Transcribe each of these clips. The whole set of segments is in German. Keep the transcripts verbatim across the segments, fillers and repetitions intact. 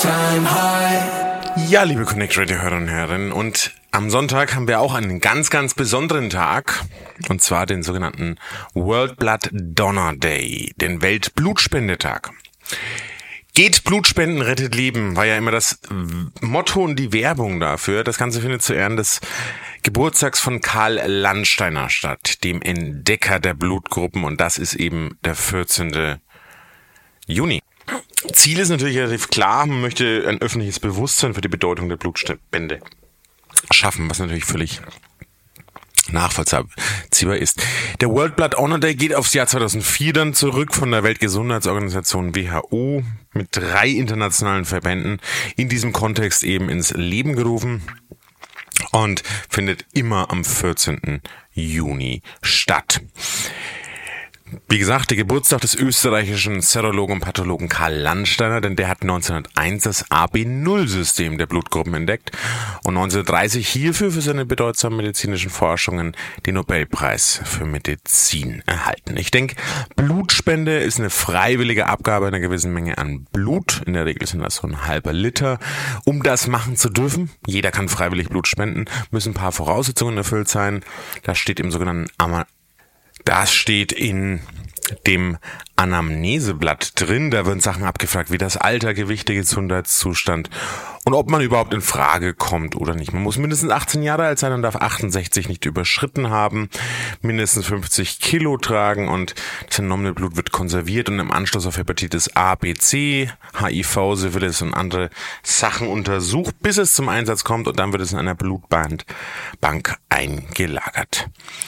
Ja, liebe Connect Radio Hörer und Hörerinnen, und am Sonntag haben wir auch einen ganz, ganz besonderen Tag, und zwar den sogenannten World Blood Donor Day, den Weltblutspendetag. Geht Blutspenden, rettet Leben, war ja immer das Motto und die Werbung dafür. Das Ganze findet zu Ehren des Geburtstags von Karl Landsteiner statt, dem Entdecker der Blutgruppen, und das ist eben der vierzehnten Juni. Ziel ist natürlich relativ klar, man möchte ein öffentliches Bewusstsein für die Bedeutung der Blutspende schaffen, was natürlich völlig nachvollziehbar ist. Der World Blood Donor Day geht aufs Jahr zweitausendvier dann zurück, von der Weltgesundheitsorganisation W H O mit drei internationalen Verbänden in diesem Kontext eben ins Leben gerufen und findet immer am vierzehnten Juni statt. Wie gesagt, der Geburtstag des österreichischen Serologen und Pathologen Karl Landsteiner, denn der hat neunzehnhunderteins das A B null System der Blutgruppen entdeckt und neunzehnhundertdreißig hierfür für seine bedeutsamen medizinischen Forschungen den Nobelpreis für Medizin erhalten. Ich denke, Blutspende ist eine freiwillige Abgabe einer gewissen Menge an Blut. In der Regel sind das so ein halber Liter. Um das machen zu dürfen, jeder kann freiwillig Blut spenden, müssen ein paar Voraussetzungen erfüllt sein. Das steht im sogenannten Ama Das steht in dem Anamneseblatt drin. Da werden Sachen abgefragt wie das Alter, Gewicht, der Gesundheitszustand und ob man überhaupt in Frage kommt oder nicht. Man muss mindestens achtzehn Jahre alt sein und darf achtundsechzig nicht überschritten haben, mindestens fünfzig Kilo tragen, und das entnommene Blut wird konserviert und im Anschluss auf Hepatitis A, B, C, H I V, Syphilis und andere Sachen untersucht, bis es zum Einsatz kommt, und dann wird es in einer Blutbank Bank eingelagert.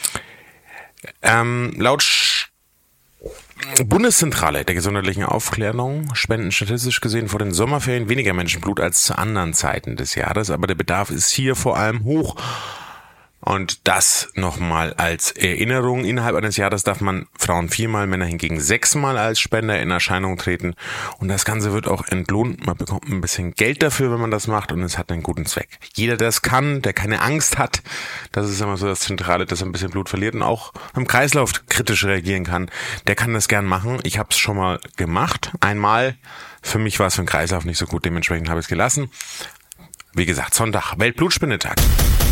Ähm, laut Sch- Bundeszentrale der gesundheitlichen Aufklärung spenden statistisch gesehen vor den Sommerferien weniger Menschen Blut als zu anderen Zeiten des Jahres, aber der Bedarf ist hier vor allem hoch. Und das nochmal als Erinnerung: Innerhalb eines Jahres darf man Frauen viermal, Männer hingegen sechsmal als Spender in Erscheinung treten. Und das Ganze wird auch entlohnt. Man bekommt ein bisschen Geld dafür, wenn man das macht, und es hat einen guten Zweck. Jeder, der es kann, der keine Angst hat, das ist immer so das Zentrale, dass er ein bisschen Blut verliert und auch im Kreislauf kritisch reagieren kann, der kann das gern machen. Ich habe es schon mal gemacht, einmal. Für mich war es für den Kreislauf nicht so gut, dementsprechend habe ich es gelassen. Wie gesagt, Sonntag, Weltblutspendetag.